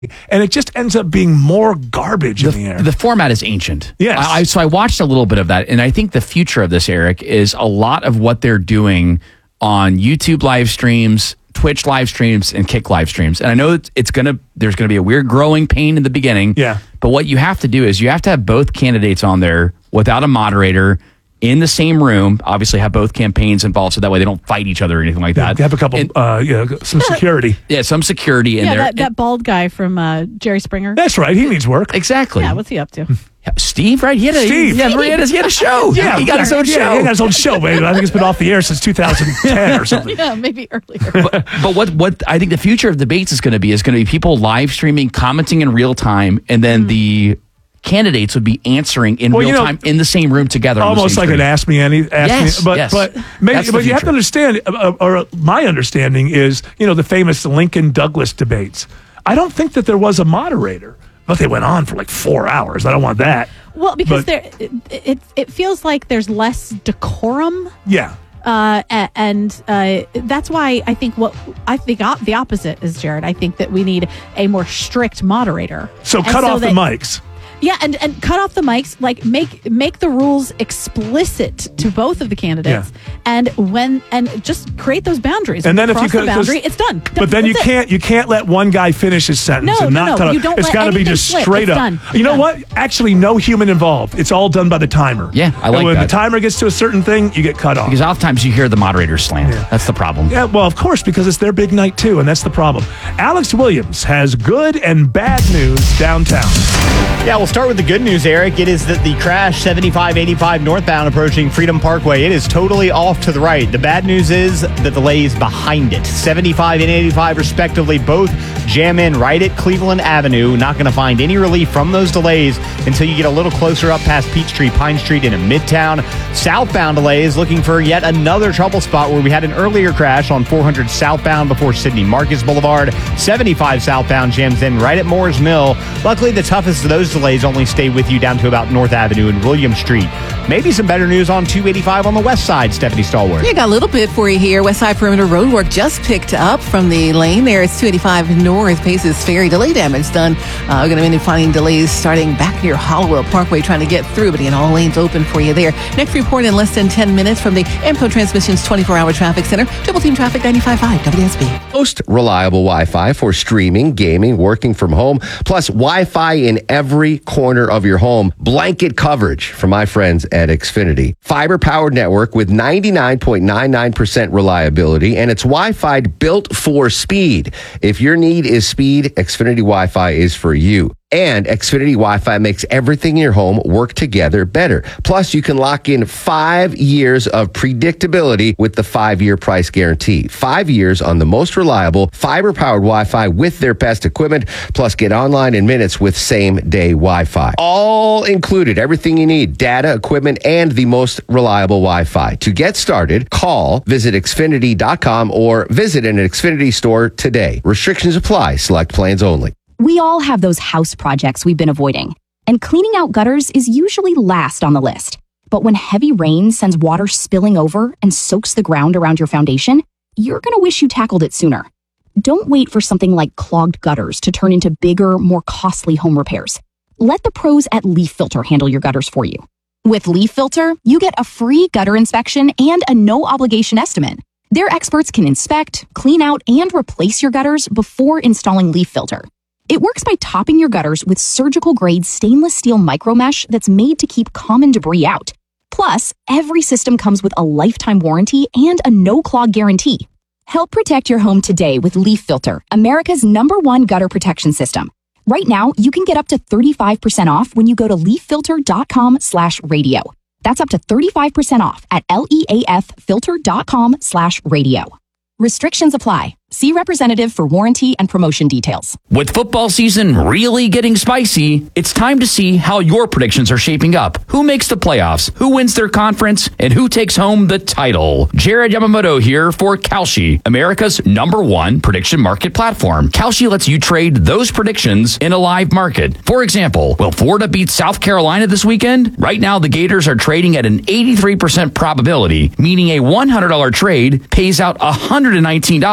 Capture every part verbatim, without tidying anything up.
And it just ends up being more garbage the, in the air. The format is ancient. Yes. I, I, so I watched a little bit of that, and I think the future of this, Eric, is a lot of what they're doing on YouTube live streams, Twitch live streams, and Kick live streams. And I know it's, it's gonna there's gonna be a weird growing pain in the beginning. Yeah. But what you have to do is you have to have both candidates on there without a moderator in the same room. Obviously, have both campaigns involved, so that way they don't fight each other or anything like that. Yeah, have a couple, and, uh, yeah, some security. Yeah, some security in yeah, there. That, that bald guy from uh, Jerry Springer. That's right. He needs work. Exactly. Yeah, what's he up to? Steve, right? He had a, Steve. He had, he had, his, he had a show. Yeah, he got his own yeah, show. He got his own show, man. I think it's been off the air since two thousand ten or something. Yeah, maybe earlier. but, but what what I think the future of debates is going to be is going to be people live streaming, commenting in real time, and then mm. the candidates would be answering in well, real you know, time in the same room together. Almost like screen. an Ask Me Any. Ask yes, me, but yes. but, maybe, but you have to understand, uh, or my understanding is, you know, the famous Lincoln Douglas debates. I don't think that there was a moderator, but they went on for like four hours. I don't want that. Well, because but, there, it, it it feels like there's less decorum. Yeah. Uh, and uh, that's why I think what I think the opposite is, Jared. I think that we need a more strict moderator. So and cut so off that, the mics. Yeah, and, and cut off the mics, like make make the rules explicit to both of the candidates, yeah. and when and just create those boundaries. And then Cross if you the boundary, it's done. But then That's you it. can't you can't let one guy finish his sentence No, and no, not no. cut off. You don't It's let got to be anything just slip. straight It's up. done. You know Done. what? Actually, no human involved. It's all done by the timer. Yeah, I like and when that. the timer gets to a certain thing, you get cut off. Because oftentimes you hear the moderator slant. Yeah. That's the problem. Yeah, well, of course, because it's their big night too, and that's the problem. Alex Williams has good and bad news downtown. Yeah, we'll start with the good news, Eric. It is that the crash seventy-five eighty-five northbound approaching Freedom Parkway, it is totally off to the right. The bad news is the delay is behind it. seventy-five and eighty-five respectively both jam in right at Cleveland Avenue. Not going to find any relief from those delays until you get a little closer up past Peachtree, Pine Street into Midtown. Southbound delays looking for yet another trouble spot where we had an earlier crash on four hundred southbound before Sidney Marcus Boulevard. seventy-five southbound jams in right at Moores Mill. Luckily, the toughest of those delays only stay with you down to about North Avenue and William Street. Maybe some better news on two eighty-five on the west side, Stephanie Stallworth. Yeah, got a little bit for you here. West Side Perimeter Roadwork just picked up from the lane there. It's two eighty-five North, Paces Ferry. Delay damage done. Uh, we're going to be finding delays starting back near Hollowell Parkway trying to get through, but again, all lanes open for you there. Next report in less than ten minutes from the Amco Transmissions twenty-four hour Traffic Center. Triple Team Traffic ninety-five point five W S B. Most reliable Wi-Fi for streaming, gaming, working from home, plus Wi-Fi in every corner of your home. Blanket coverage from my friends at Xfinity. Fiber-powered network with ninety-nine point nine nine percent reliability, and it's Wi-Fi built for speed. If your need is speed, Xfinity Wi-Fi is for you. And Xfinity Wi-Fi makes everything in your home work together better. Plus, you can lock in five years of predictability with the five-year price guarantee. Five years on the most reliable fiber-powered Wi-Fi with their best equipment. Plus, get online in minutes with same-day Wi-Fi. All included, everything you need, data, equipment, and the most reliable Wi-Fi. To get started, call, visit Xfinity dot com, or visit an Xfinity store today. Restrictions apply. Select plans only. We all have those house projects we've been avoiding, and cleaning out gutters is usually last on the list. But when heavy rain sends water spilling over and soaks the ground around your foundation, you're going to wish you tackled it sooner. Don't wait for something like clogged gutters to turn into bigger, more costly home repairs. Let the pros at Leaf Filter handle your gutters for you. With Leaf Filter, you get a free gutter inspection and a no-obligation estimate. Their experts can inspect, clean out, and replace your gutters before installing Leaf Filter. It works by topping your gutters with surgical-grade stainless steel micromesh that's made to keep common debris out. Plus, every system comes with a lifetime warranty and a no-clog guarantee. Help protect your home today with Leaf Filter, America's number one gutter protection system. Right now, you can get up to thirty-five percent off when you go to leaf filter dot com slash radio. That's up to thirty-five percent off at leaf filter dot com slash radio. Restrictions apply. See representative for warranty and promotion details. With football season really getting spicy, it's time to see how your predictions are shaping up. Who makes the playoffs, who wins their conference, and who takes home the title. Jared Yamamoto here for Kalshi, America's number one prediction market platform. Kalshi lets you trade those predictions in a live market. For example, will Florida beat South Carolina this weekend? Right now, the Gators are trading at an eighty-three percent probability, meaning a one hundred dollars trade pays out one hundred nineteen dollars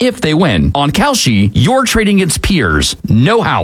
if they win. On Kalshi, you're trading against peers. Know how.